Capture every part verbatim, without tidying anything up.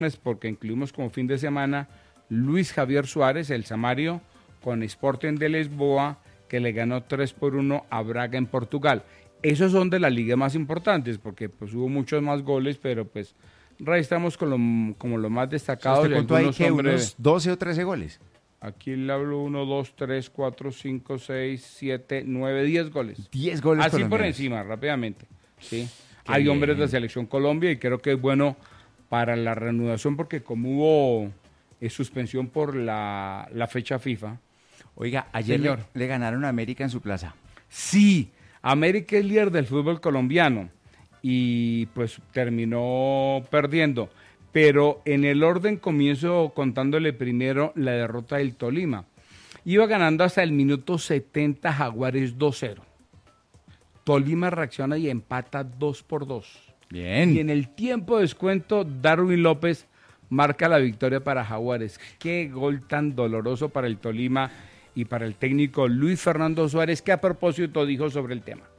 porque incluimos como fin de semana Luis Javier Suárez, el Samario, con Sporting de Lisboa, que le ganó tres por uno a Braga en Portugal. Esos son de las ligas más importantes, porque pues hubo muchos más goles, pero pues registramos con lo, como lo más destacado. ¿Usted contó ahí que unos doce o trece goles? Aquí le hablo uno, dos, tres, cuatro, cinco, seis, siete, nueve, diez goles. diez goles así colombianos. por encima, rápidamente. ¿Sí? Hay bien. hombres de Selección Colombia y creo que es bueno para la reanudación porque como hubo eh, suspensión por la, la fecha FIFA. Oiga, ayer le, le ganaron a América en su plaza. Sí, América es líder del fútbol colombiano y pues terminó perdiendo. Pero en el orden comienzo contándole primero la derrota del Tolima. Iba ganando hasta el minuto setenta Jaguares dos cero. Tolima reacciona y empata dos por dos. Bien. Y en el tiempo de descuento, Darwin López marca la victoria para Jaguares. Qué gol tan doloroso para el Tolima y para el técnico Luis Fernando Suárez, que a propósito dijo sobre el tema.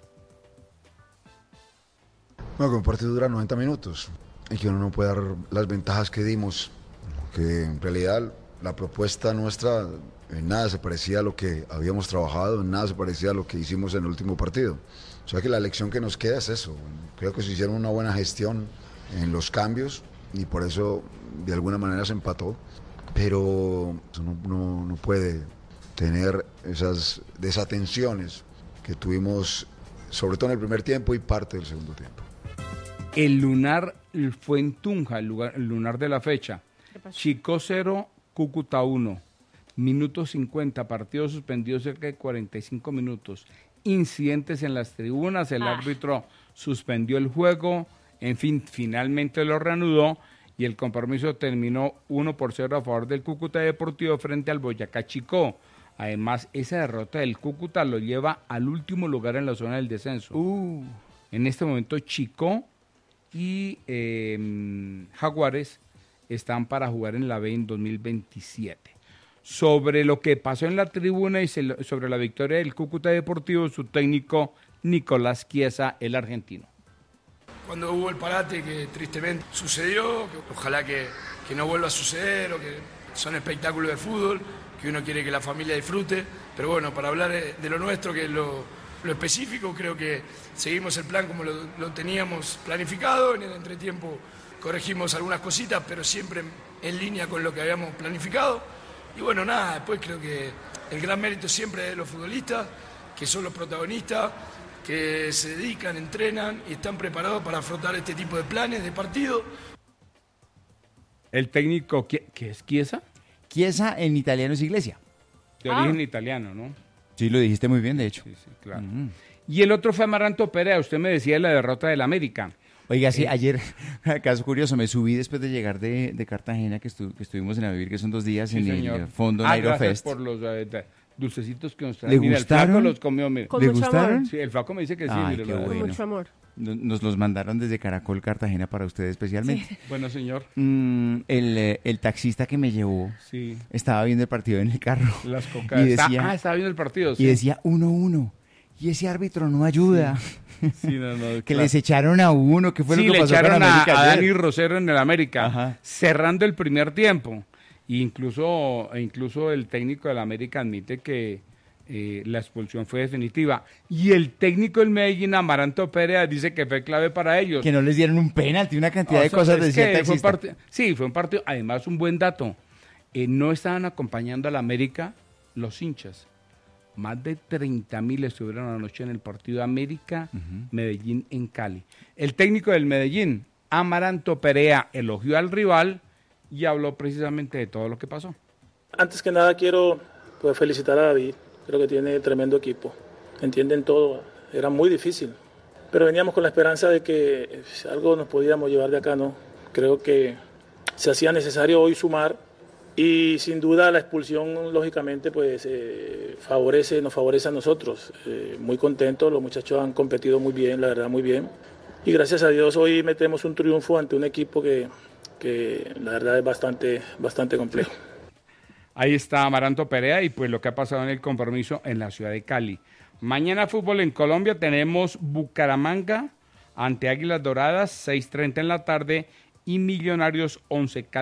Bueno, que un partido dura noventa minutos y que uno no puede dar las ventajas que dimos, que en realidad la propuesta nuestra en nada se parecía a lo que habíamos trabajado, en nada se parecía a lo que hicimos en el último partido. O sea que la lección que nos queda es eso. Creo que se hicieron una buena gestión en los cambios y por eso de alguna manera se empató, pero no, no, no puede tener esas desatenciones que tuvimos, sobre todo en el primer tiempo y parte del segundo tiempo. El lunar fue en Tunja, el, lugar, el lunar de la fecha. Chicó cero, Cúcuta uno. Minuto cincuenta, partido suspendido cerca de cuarenta y cinco minutos. Incidentes en las tribunas, el ah. árbitro suspendió el juego, en fin, finalmente lo reanudó y el compromiso terminó uno por cero a favor del Cúcuta Deportivo frente al Boyacá Chicó. Además, esa derrota del Cúcuta lo lleva al último lugar en la zona del descenso. Uh. En este momento Chicó y eh, Jaguares están para jugar en la B en dos mil veintisiete. Sobre lo que pasó en la tribuna y sobre la victoria del Cúcuta Deportivo, su técnico Nicolás Chiesa, el argentino. Cuando hubo el parate que tristemente sucedió, que ojalá que, que no vuelva a suceder, o que son espectáculos de fútbol, que uno quiere que la familia disfrute, pero bueno, para hablar de lo nuestro, que es lo, lo específico, creo que seguimos el plan como lo, lo teníamos planificado, en el entretiempo corregimos algunas cositas, pero siempre en línea con lo que habíamos planificado. Y bueno, nada, después creo que el gran mérito siempre es de los futbolistas, que son los protagonistas, que se dedican, entrenan y están preparados para afrontar este tipo de planes, de partido. ¿El técnico qué, qué es Chiesa? Chiesa en italiano es iglesia. De ah. origen italiano, ¿no? Sí, lo dijiste muy bien, de hecho. Sí, sí, claro. Uh-huh. Y el otro fue Amaranto Perea, usted me decía de la derrota del América. Oiga, sí, eh. ayer, caso curioso, me subí después de llegar de, de Cartagena, que, estu, que estuvimos en Avivir, que son dos días sí, en señor. el fondo ah, Nairo Fest. por los uh, dulcecitos que nos traen. ¿Le mira, gustaron? El flaco los comió. Mira. ¿Le gustaron? Amor. Sí, el flaco me dice que sí. Ay, mire, qué bueno. Con mucho amor. Nos los mandaron desde Caracol, Cartagena, para usted especialmente. Sí. Bueno, señor. Mm, el, el taxista que me llevó sí. estaba viendo el partido en el carro. Las cocas. Y decía, Está, ah, estaba viendo el partido. Sí. Y decía uno uno. Y ese árbitro no ayuda. Sí. Sí, no, no, que claro. les echaron a uno. ¿Qué fue sí, lo que le pasó echaron con América a, a ayer? Dani Rosero en el América, Ajá. cerrando el primer tiempo. E incluso, incluso el técnico del América admite que eh, la expulsión fue definitiva. Y el técnico del Medellín, Amaranto Perea, dice que fue clave para ellos. Que no les dieron un penalti, una cantidad o sea, de cosas decía el taxista. Fue part- sí, fue un partido. Además, un buen dato. Eh, no estaban acompañando al América los hinchas. Más de treinta mil estuvieron anoche en el partido de América, uh-huh. Medellín en Cali. El técnico del Medellín, Amaranto Perea, elogió al rival y habló precisamente de todo lo que pasó. Antes que nada quiero pues, felicitar a David, creo que tiene tremendo equipo, entienden todo, era muy difícil, pero veníamos con la esperanza de que si algo nos podíamos llevar de acá, ¿no? Creo que se hacía necesario hoy sumar. Y sin duda la expulsión, lógicamente, pues eh, favorece, nos favorece a nosotros. Eh, muy contentos, los muchachos han competido muy bien, la verdad, muy bien. Y gracias a Dios hoy metemos un triunfo ante un equipo que, que la verdad es bastante, bastante complejo. Ahí está Amaranto Perea y pues lo que ha pasado en el compromiso en la ciudad de Cali. Mañana fútbol en Colombia tenemos Bucaramanga ante Águilas Doradas, seis treinta en la tarde, y Millonarios once.